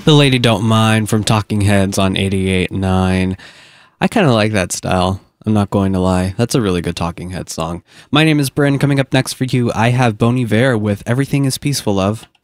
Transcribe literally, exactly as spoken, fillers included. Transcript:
The Lady Don't Mind from Talking Heads on eighty-eight point nine. I kind of like that style. I'm not going to lie. That's a really good Talking Heads song. My name is Bryn. Coming up next for you, I have Bon Iver with Everything is Peaceful, Love.